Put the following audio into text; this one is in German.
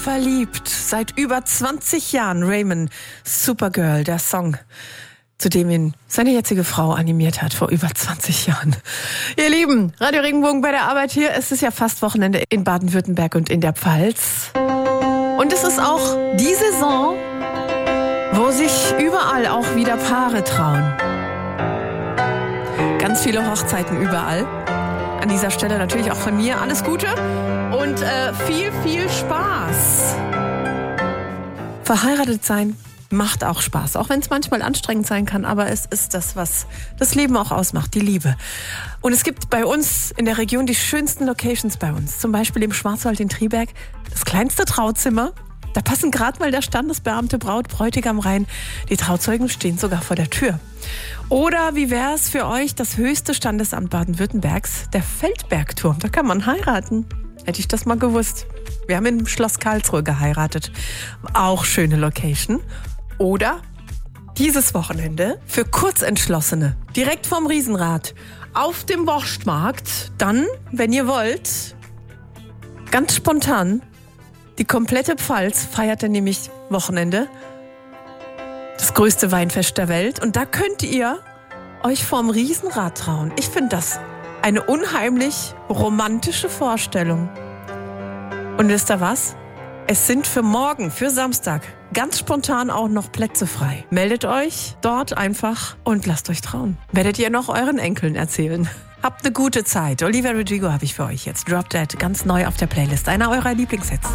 verliebt. Seit über 20 Jahren Raymond, Supergirl, der Song, zu dem ihn seine jetzige Frau animiert hat, vor über 20 Jahren. Ihr Lieben, Radio Regenbogen bei der Arbeit hier. Es ist ja fast Wochenende in Baden-Württemberg und in der Pfalz. Und es ist auch die Saison, wo sich überall auch wieder Paare trauen. Ganz viele Hochzeiten überall. An dieser Stelle natürlich auch von mir alles Gute und viel Spaß. Verheiratet sein macht auch Spaß, auch wenn es manchmal anstrengend sein kann, aber es ist das, was das Leben auch ausmacht, die Liebe. Und es gibt bei uns in der Region die schönsten Locations bei uns, zum Beispiel im Schwarzwald in Triberg, das kleinste Trauzimmer. Da passen gerade mal der Standesbeamte, Braut, Bräutigam rein. Die Trauzeugen stehen sogar vor der Tür. Oder wie wäre es für euch das höchste Standesamt Baden-Württembergs, der Feldbergturm? Da kann man heiraten. Hätte ich das mal gewusst. Wir haben im Schloss Karlsruhe geheiratet. Auch schöne Location. Oder dieses Wochenende für Kurzentschlossene. Direkt vom Riesenrad. Auf dem Wurstmarkt. Dann, wenn ihr wollt, ganz spontan, die komplette Pfalz feiert dann nämlich Wochenende. Das größte Weinfest der Welt. Und da könnt ihr euch vorm Riesenrad trauen. Ich finde das eine unheimlich romantische Vorstellung. Und wisst ihr was? Es sind für morgen, für Samstag, ganz spontan auch noch Plätze frei. Meldet euch dort einfach und lasst euch trauen. Werdet ihr noch euren Enkeln erzählen. Habt eine gute Zeit. Olivia Rodrigo habe ich für euch jetzt. Drop Dead, ganz neu auf der Playlist. Einer eurer Lieblingshits.